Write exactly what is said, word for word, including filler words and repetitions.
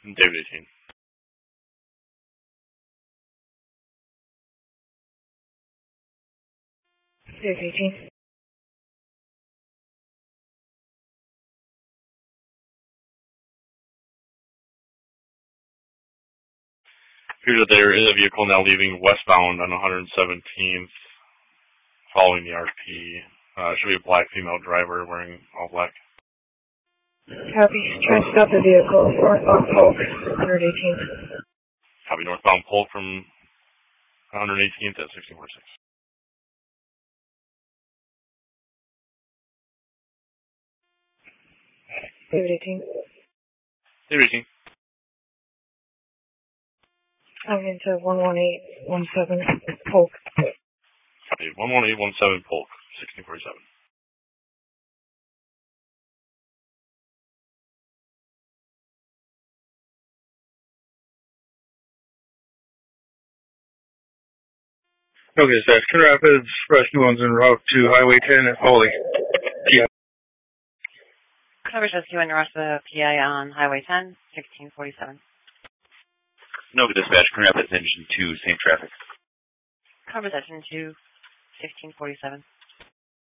David eighteen. David eighteen. Appears that there is a vehicle now leaving westbound on one hundred seventeenth, following the R P. Uh, should be a black female driver wearing all black. Copy. Try to stop the vehicle. Northbound Polk, one hundred eighteenth. Copy. Northbound Polk from one hundred eighteenth at sixteen forty-six. David eighteen. David eighteen. Coming into one one eight one seven Polk. Copy. one one eight one seven Polk, sixteen forty-seven. Okay, dispatch. Coon Rapids, rescue one's en route to Highway ten at Foley. Yeah. Coverage rescue in Rossa, P I on Highway ten, sixteen forty-seven. No, dispatch. Coon Rapids, engine two, same traffic. Coverage engine two, sixteen forty-seven.